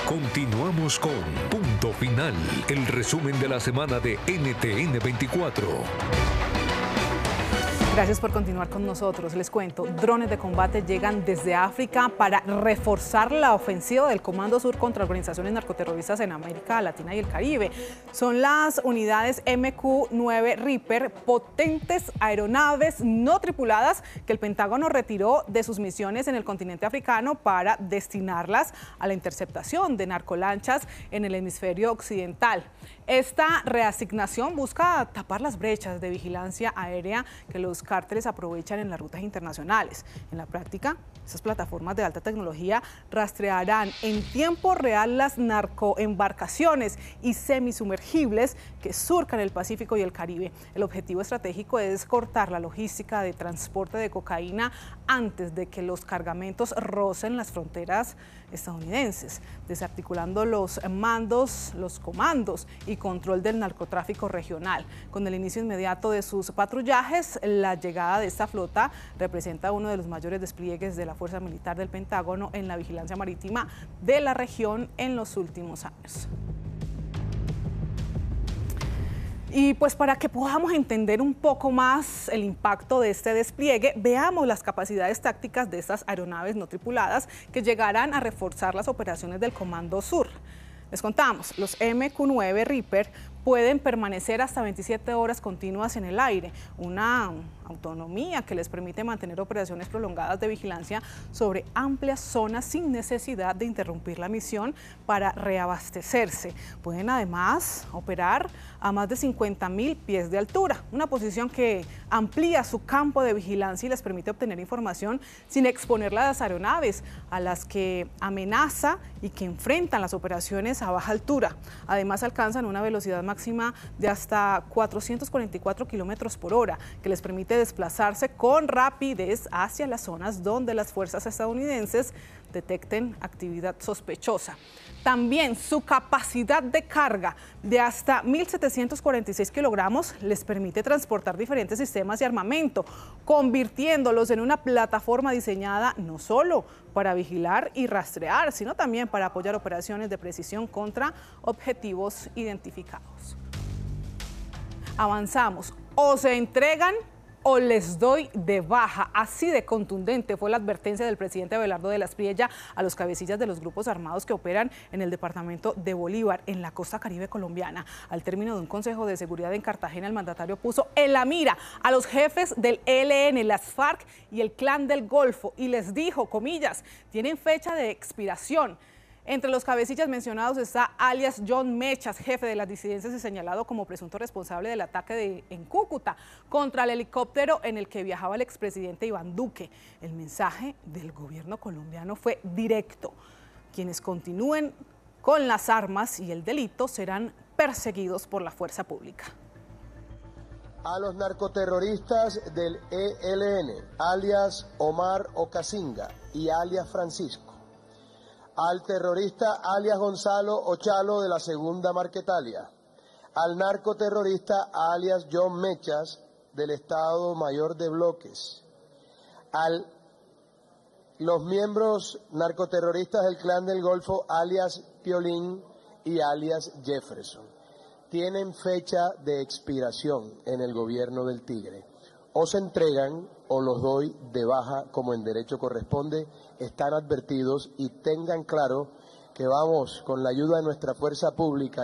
Continuamos con Punto Final, el resumen de la semana de NTN 24. Gracias por continuar con nosotros. Les cuento, drones de combate llegan desde África para reforzar la ofensiva del Comando Sur contra organizaciones narcoterroristas en América Latina y el Caribe. Son las unidades MQ-9 Reaper, potentes aeronaves no tripuladas que el Pentágono retiró de sus misiones en el continente africano para destinarlas a la interceptación de narcolanchas en el hemisferio occidental. Esta reasignación busca tapar las brechas de vigilancia aérea que los cárteles aprovechan en las rutas internacionales. En la práctica, esas plataformas de alta tecnología rastrearán en tiempo real las narcoembarcaciones y semisumergibles que surcan el Pacífico y el Caribe. El objetivo estratégico es cortar la logística de transporte de cocaína antes de que los cargamentos rocen las fronteras estadounidenses, desarticulando los comandos y control del narcotráfico regional. Con el inicio inmediato de sus patrullajes, la llegada de esta flota representa uno de los mayores despliegues de la Fuerza Militar del Pentágono en la vigilancia marítima de la región en los últimos años. Y pues para que podamos entender un poco más el impacto de este despliegue, veamos las capacidades tácticas de estas aeronaves no tripuladas que llegarán a reforzar las operaciones del Comando Sur. Les contamos, los MQ-9 Reaper pueden permanecer hasta 27 horas continuas en el aire, una autonomía que les permite mantener operaciones prolongadas de vigilancia sobre amplias zonas sin necesidad de interrumpir la misión para reabastecerse. Pueden además operar a más de 50.000 pies de altura, una posición que amplía su campo de vigilancia y les permite obtener información sin exponer las aeronaves a las que amenaza y que enfrentan las operaciones a baja altura. Además alcanzan una velocidad máxima de hasta 444 kilómetros por hora, que les permite desplazarse con rapidez hacia las zonas donde las fuerzas estadounidenses detecten actividad sospechosa. También su capacidad de carga de hasta 1.746 kilogramos les permite transportar diferentes sistemas de armamento, convirtiéndolos en una plataforma diseñada no solo para vigilar y rastrear, sino también para apoyar operaciones de precisión contra objetivos identificados. Avanzamos. O se entregan o les doy de baja. Así de contundente fue la advertencia del presidente Abelardo de la Espriella a los cabecillas de los grupos armados que operan en el departamento de Bolívar, en la costa caribe colombiana. Al término de un consejo de seguridad en Cartagena, el mandatario puso en la mira a los jefes del ELN, las FARC y el Clan del Golfo y les dijo, comillas, tienen fecha de expiración. Entre los cabecillas mencionados está alias John Mechas, jefe de las disidencias y señalado como presunto responsable del ataque en Cúcuta contra el helicóptero en el que viajaba el expresidente Iván Duque. El mensaje del gobierno colombiano fue directo. Quienes continúen con las armas y el delito serán perseguidos por la fuerza pública. A los narcoterroristas del ELN, alias Omar Ocasinga y alias Francisco. Al terrorista alias Gonzalo Ochalo de la Segunda Marquetalia, al narcoterrorista alias John Mechas del Estado Mayor de Bloques, los miembros narcoterroristas del Clan del Golfo alias Piolín y alias Jefferson. Tienen fecha de expiración en el gobierno del Tigre. O se entregan o los doy de baja como en derecho corresponde. Están advertidos y tengan claro que vamos con la ayuda de nuestra fuerza pública